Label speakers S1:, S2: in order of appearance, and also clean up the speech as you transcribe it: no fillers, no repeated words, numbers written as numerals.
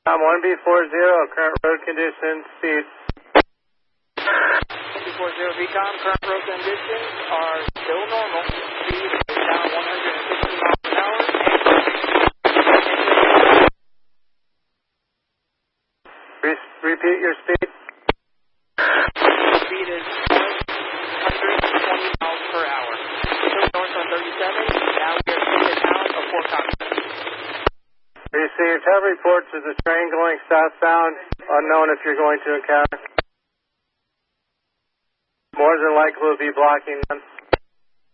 S1: I'm 1B40, current road conditions, speed.
S2: 1B40 VCOM, current road conditions are still normal. Speed is down 160 miles an hour.
S1: Repeat your speed.
S2: Speed is 120 miles per hour. Still north on 37, now we are still in town of Fort Cox.
S1: Received. Have reports of the train going southbound. Unknown if you're going to encounter. More than likely will be blocking them.